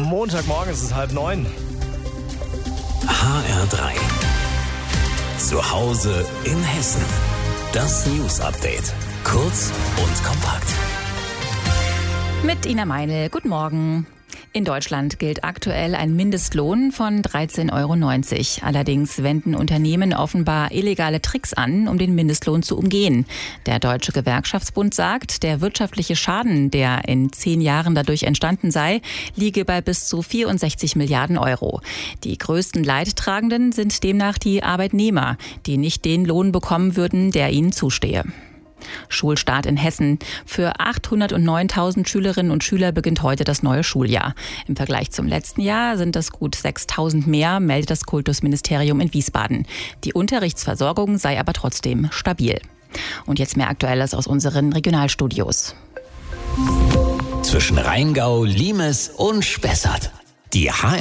Montagmorgen ist es 8:30. HR3. Zu Hause in Hessen. Das News-Update. Kurz und kompakt. Mit Ina Meinl. Guten Morgen. In Deutschland gilt aktuell ein Mindestlohn von 13,90 €. Allerdings wenden Unternehmen offenbar illegale Tricks an, um den Mindestlohn zu umgehen. Der Deutsche Gewerkschaftsbund sagt, der wirtschaftliche Schaden, der in 10 Jahren dadurch entstanden sei, liege bei bis zu 64 Milliarden €. Die größten Leidtragenden sind demnach die Arbeitnehmer, die nicht den Lohn bekommen würden, der ihnen zustehe. Schulstart in Hessen. Für 809.000 Schülerinnen und Schüler beginnt heute das neue Schuljahr. Im Vergleich zum letzten Jahr sind das gut 6.000 mehr, meldet das Kultusministerium in Wiesbaden. Die Unterrichtsversorgung sei aber trotzdem stabil. Und jetzt mehr Aktuelles aus unseren Regionalstudios. Zwischen Rheingau, Limes und Spessart. Die